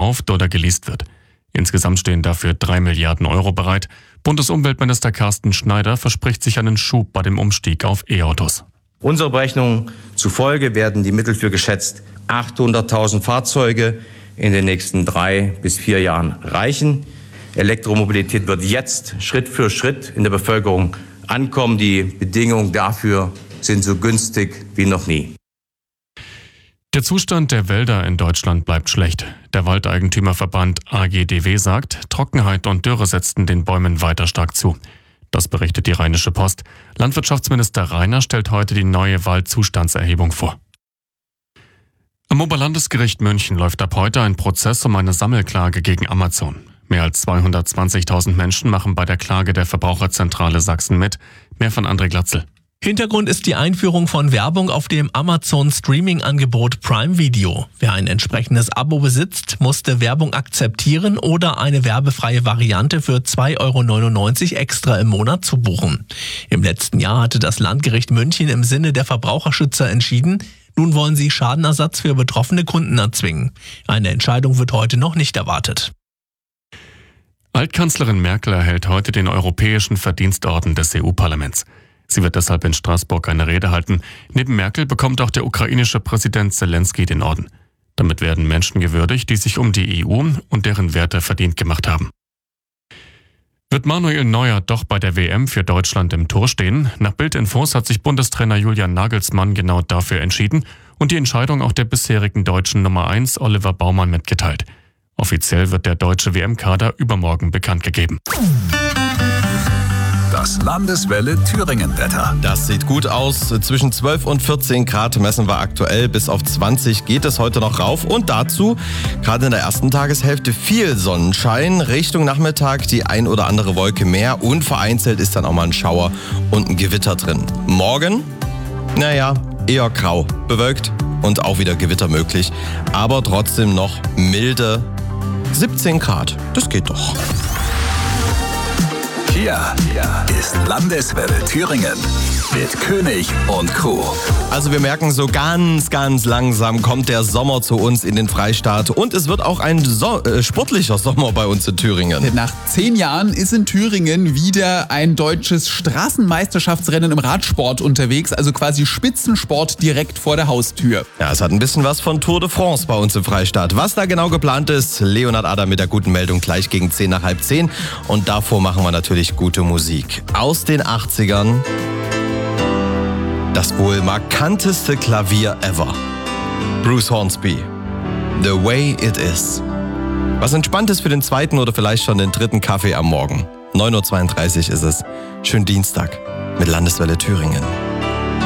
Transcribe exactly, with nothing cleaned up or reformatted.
gekauft oder geleast wird. Insgesamt stehen dafür drei Milliarden Euro bereit. Bundesumweltminister Carsten Schneider verspricht sich einen Schub bei dem Umstieg auf E-Autos. Unserer Berechnung zufolge werden die Mittel für geschätzt achthunderttausend Fahrzeuge in den nächsten drei bis vier Jahren reichen. Elektromobilität wird jetzt Schritt für Schritt in der Bevölkerung ankommen. Die Bedingungen dafür sind so günstig wie noch nie. Der Zustand der Wälder in Deutschland bleibt schlecht. Der Waldeigentümerverband A G D W sagt, Trockenheit und Dürre setzten den Bäumen weiter stark zu. Das berichtet die Rheinische Post. Landwirtschaftsminister Rainer stellt heute die neue Waldzustandserhebung vor. Am Oberlandesgericht München läuft ab heute ein Prozess um eine Sammelklage gegen Amazon. Mehr als zweihundertzwanzigtausend Menschen machen bei der Klage der Verbraucherzentrale Sachsen mit. Mehr von André Glatzel. Hintergrund ist die Einführung von Werbung auf dem Amazon-Streaming-Angebot Prime Video. Wer ein entsprechendes Abo besitzt, musste Werbung akzeptieren oder eine werbefreie Variante für zwei Euro neunundneunzig extra im Monat zu buchen. Im letzten Jahr hatte das Landgericht München im Sinne der Verbraucherschützer entschieden. Nun wollen sie Schadenersatz für betroffene Kunden erzwingen. Eine Entscheidung wird heute noch nicht erwartet. Altkanzlerin Merkel erhält heute den Europäischen Verdienstorden des E U-Parlaments. Sie wird deshalb in Straßburg eine Rede halten. Neben Merkel bekommt auch der ukrainische Präsident Zelensky den Orden. Damit werden Menschen gewürdigt, die sich um die E U und deren Werte verdient gemacht haben. Wird Manuel Neuer doch bei der W M für Deutschland im Tor stehen? Nach Bild-Infos hat sich Bundestrainer Julian Nagelsmann genau dafür entschieden und die Entscheidung auch der bisherigen deutschen Nummer eins Oliver Baumann mitgeteilt. Offiziell wird der deutsche W M-Kader übermorgen bekannt gegeben. Das Landeswelle Thüringen-Wetter. Das sieht gut aus. Zwischen zwölf und vierzehn Grad messen wir aktuell. Bis auf zwanzig geht es heute noch rauf. Und dazu, gerade in der ersten Tageshälfte, viel Sonnenschein. Richtung Nachmittag die ein oder andere Wolke mehr. Und vereinzelt ist dann auch mal ein Schauer und ein Gewitter drin. Morgen, naja, eher grau, bewölkt und auch wieder Gewitter möglich. Aber trotzdem noch milde siebzehn Grad. Das geht doch. Hier ist Landeswelle Thüringen mit König und Crew. Also wir merken, so ganz, ganz langsam kommt der Sommer zu uns in den Freistaat. Und es wird auch ein so- äh, sportlicher Sommer bei uns in Thüringen. Nach zehn Jahren ist in Thüringen wieder ein deutsches Straßenmeisterschaftsrennen im Radsport unterwegs. Also quasi Spitzensport direkt vor der Haustür. Ja, es hat ein bisschen was von Tour de France bei uns im Freistaat. Was da genau geplant ist, Leonhard Adam mit der guten Meldung gleich gegen zehn nach halb zehn. Und davor machen wir natürlich gute Musik. Aus den achtzigern. Das wohl markanteste Klavier ever. Bruce Hornsby. The Way It Is. Was entspannt ist für den zweiten oder vielleicht schon den dritten Kaffee am Morgen. neun Uhr zweiunddreißig ist es. Schönen Dienstag mit Landeswelle Thüringen.